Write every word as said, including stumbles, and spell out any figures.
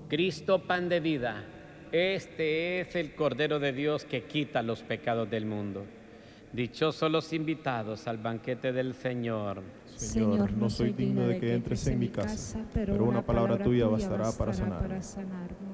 Cristo, pan de vida, este es el Cordero de Dios que quita los pecados del mundo. Dichosos los invitados al banquete del Señor. Señor, no soy digno de que entres en mi casa, pero una palabra tuya bastará para sanarme.